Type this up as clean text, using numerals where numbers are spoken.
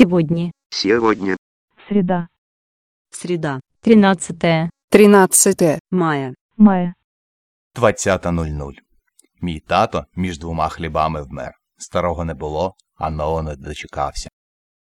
Сегодня. Сегодня. Среда. Среда. 13 Мая. Мая. 20:00. Мій тато між двома хлібами вмер. Старого не було, а нового не дочекався.